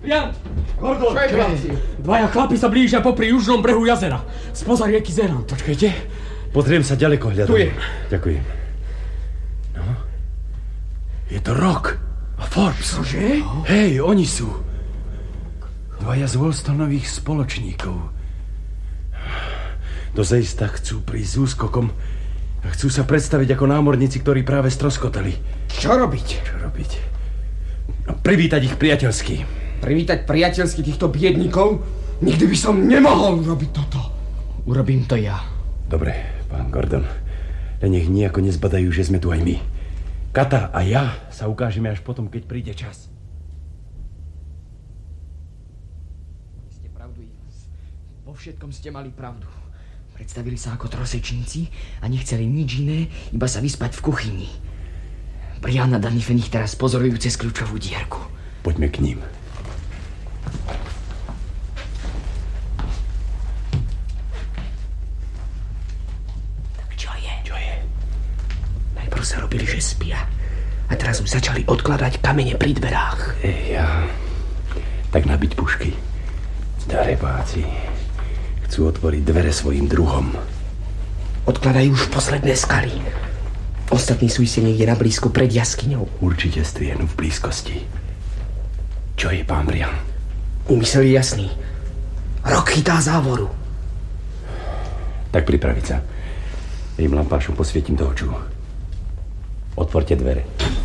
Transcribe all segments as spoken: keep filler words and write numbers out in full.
Jan! Gordon! Čo je, chlapci? Dvaja chlapi sa blížia popri južnom brehu jazera. Spoza rieky Zeran. Počkajte. Pozriem sa ďaleko hľadom. Tu je. Ďakujem. No. Je to Rock a Forbes. Čože? Hej, oni sú. Dvaja z Wollstonových spoločníkov. Do Zeista chcú prísť s úskokom a chcú sa predstaviť ako námorníci, ktorí práve stroskotali. Čo robiť? Čo robiť? No, privítať ich priateľsky. Privítať priateľsky týchto biedníkov? Nikdy by som nemohol robiť toto. Urobím to ja. Dobre, pán Gordon. Len nech nejako nezbadajú, že sme tu aj my. Kata a ja sa ukážeme až potom, keď príde čas. Ste pravdu, Ivans. Vo všetkom ste mali pravdu. Predstavili sa ako trosečníci a nechceli nič iné, iba sa vyspať v kuchyni. Brian a Danifen ich teraz pozorujú cez kľúčovú dierku. Poďme k ním. Tak čo je? Čo je? Najprv sa robili, že spia. A teraz už začali odkladať kamene pri dverách. Ej, ja. Tak nabiť pušky. Darebáci. Chcú otvoriť dvere svojim druhom. Odkladajú už posledné skaly. Ostatní sú iste niekde na blízku pred jaskyňou. Určite striehnú v blízkosti. Čo je, pán Brian? Úmysel je jasný. Rock chytá závoru. Tak pripraviť sa. Tým lampášom posvietím do očú. Otvorte dvere.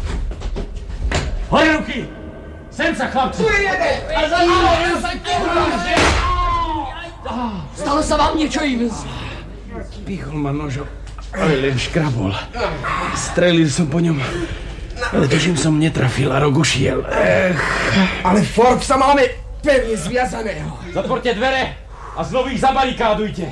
Hore ruky! Sem sa, chlapci! Tu je jeden! A za mnou sa kúvaš! Stalo sa vám niečo, Ivans? Pichol ma nožom, ale len škrabol. Strelil som po ňom, ale tuším som netrafil a Rock ušiel. Ech. Ale Forbesa máme pevne zviazaného. Zatvorte dvere a znovu ich zabarikádujte.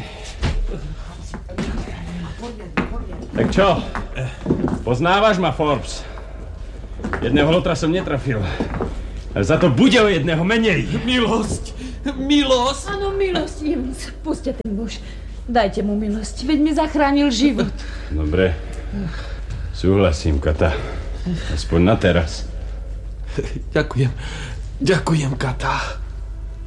Tak čo? Poznávaš ma, Forbes? Jedného lotra som netrafil. Ale za to bude o jedného menej. Milosť! Milosť! Áno, milosť, Ivans. Pusťte ten muž. Dajte mu milosť, veď mi zachránil život. Dobre. Súhlasím, Kata. Aspoň na teraz. Ďakujem. Ďakujem, Kata.